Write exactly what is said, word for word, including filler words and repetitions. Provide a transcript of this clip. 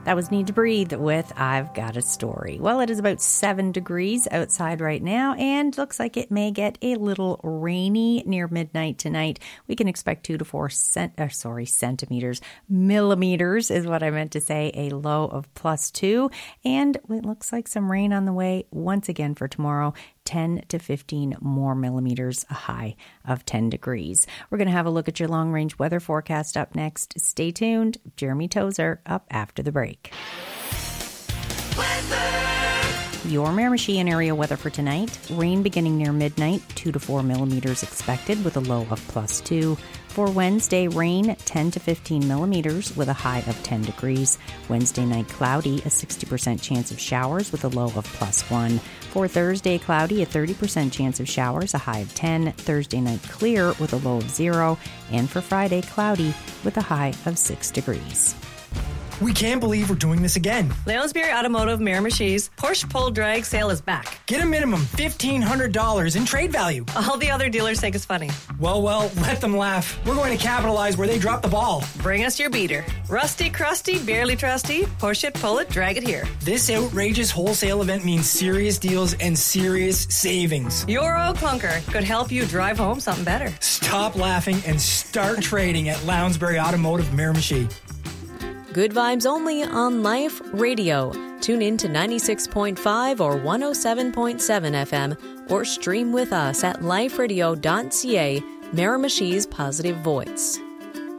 That was Need to Breathe with I've Got a Story. Well, it is about seven degrees outside right now and looks like it may get a little rainy near midnight tonight. We can expect two to four cent, uh, sorry, centimeters, millimeters is what I meant to say, a low of plus two. And it looks like some rain on the way once again for tomorrow. ten to fifteen more millimeters, a high of ten degrees. We're going to have a look at your long-range weather forecast up next. Stay tuned. Jeremy Tozer up after the break. Weather. Your Miramichi and area weather for tonight. Rain beginning near midnight, two to four millimeters expected with a low of plus two. For Wednesday, rain ten to fifteen millimeters with a high of ten degrees. Wednesday night, cloudy, a sixty percent chance of showers with a low of plus one. For Thursday, cloudy, a thirty percent chance of showers, a high of ten. Thursday night, clear with a low of zero. And for Friday, cloudy with a high of six degrees. We can't believe we're doing this again. Lounsbury Automotive Miramichi's Porsche Pull Drag sale is back. Get a minimum fifteen hundred dollars in trade value. All the other dealers think it's funny. Well, well, let them laugh. We're going to capitalize where they dropped the ball. Bring us your beater. Rusty, crusty, barely trusty. Push it, pull it, drag it here. This outrageous wholesale event means serious deals and serious savings. Your old clunker could help you drive home something better. Stop laughing and start trading at Lounsbury Automotive Miramichi. Good vibes only on Life Radio. Tune in to ninety-six point five or one oh seven point seven F M or stream with us at life radio dot c a, Miramichi's positive voice.